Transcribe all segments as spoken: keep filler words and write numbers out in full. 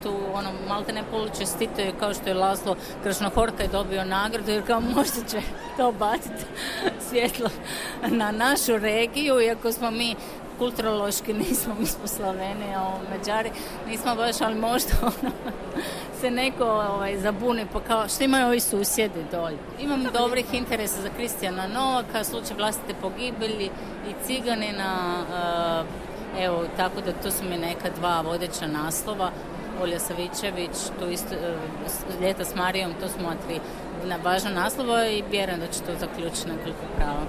Tu ono, malte ne polučestitaju kao što je Laszlo Krasnohorka je dobio nagradu, jer kao možda će to baciti svjetlo na našu regiju, iako smo mi kulturološki nismo, mi smo Slaveni, a Mađari nismo baš, ali možda ono, se neko ovaj, zabuni, pa kao što imaju ovi susjedi dolje. Imam dobrih interesa za Kristijana Novaka, slučaj vlastite pogibelji i Ciganina, uh, evo, tako da to su mi neka dva vodeća naslova. Olja Savičević, tu isto, uh, Ljeta s Marijom, to su moja tri važna naslova i vjerujem da će to zaključiti nekoliko prava.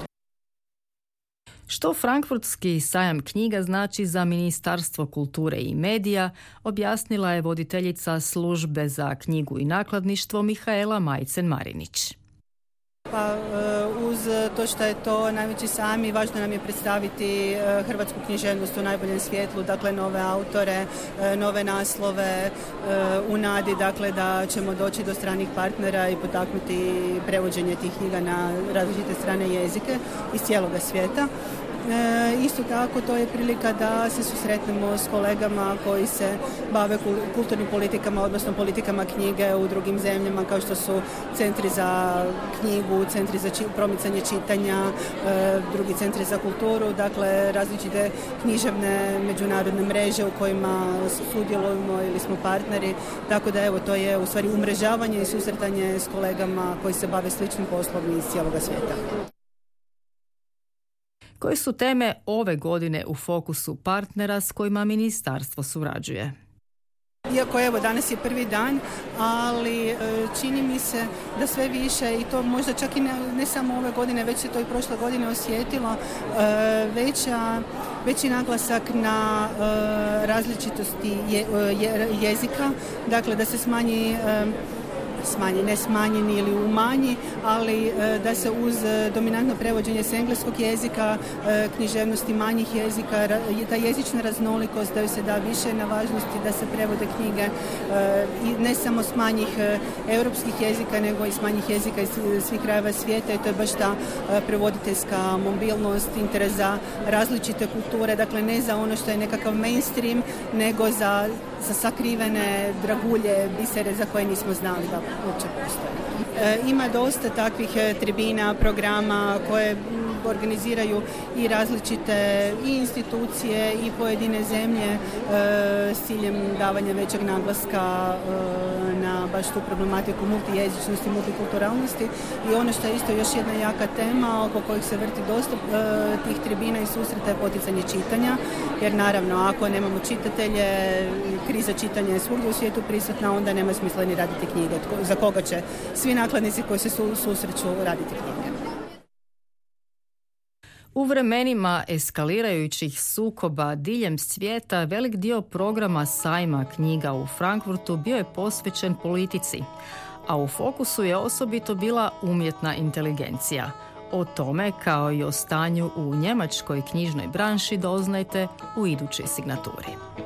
Što Frankfurtski sajam knjiga znači za Ministarstvo kulture i medija, objasnila je voditeljica službe za knjigu i nakladništvo Mihaela Majcen-Marinić. Pa uz to što je to najveći sajam i važno nam je predstaviti hrvatsku književnost u najboljem svjetlu, dakle nove autore, nove naslove, u nadi dakle da ćemo doći do stranih partnera i potaknuti prevođenje tih knjiga na različite strane jezike iz cijeloga svijeta. E, isto tako to je prilika da se susretnemo s kolegama koji se bave kulturnim politikama, odnosno politikama knjige u drugim zemljama kao što su centri za knjigu, centri za či, promicanje čitanja, e, drugi centri za kulturu, dakle različite književne međunarodne mreže u kojima sudjelujemo ili smo partneri, tako da evo to je u stvari umrežavanje i susretanje s kolegama koji se bave sličnim poslom iz cijeloga svijeta. Koje su teme ove godine u fokusu partnera s kojima ministarstvo surađuje? Iako evo danas je prvi dan, ali e, čini mi se da sve više, i to možda čak i ne, ne samo ove godine, već se to i prošle godine osjetilo, e, veća, veći naglasak na e, različitosti je, je, jezika, dakle da se smanji e, smanji, ne smanjeni ili umanji, ali e, da se uz dominantno prevođenje s engleskog jezika, e, književnosti manjih jezika, ra, ta jezična raznolikost da joj se da više na važnosti da se prevode knjige e, i ne samo s manjih e, europskih jezika, nego i s manjih jezika iz svih krajeva svijeta i to je baš ta e, prevoditeljska mobilnost, interes za različite kulture, dakle ne za ono što je nekakav mainstream, nego za, za sakrivene dragulje, bisere za koje nismo znali da uopće postoje. E, ima dosta takvih tribina, programa koje organiziraju i različite i institucije i pojedine zemlje e, s ciljem davanja većeg naglaska e, na baš tu problematiku multijezičnosti, multikulturalnosti i ono što je isto još jedna jaka tema oko kojih se vrti dosta e, tih tribina i susreta je poticanje čitanja, jer naravno ako nemamo čitatelje, kriza čitanja je svugdje u svijetu prisutna, onda nema smisla ni raditi knjige. Za koga će svi nakladnici koji se su, susreću raditi knjige? U vremenima eskalirajućih sukoba diljem svijeta velik dio programa sajma knjiga u Frankfurtu bio je posvećen politici, a u fokusu je osobito bila umjetna inteligencija. O tome kao i o stanju u njemačkoj knjižnoj branši doznajte u idućoj signaturi.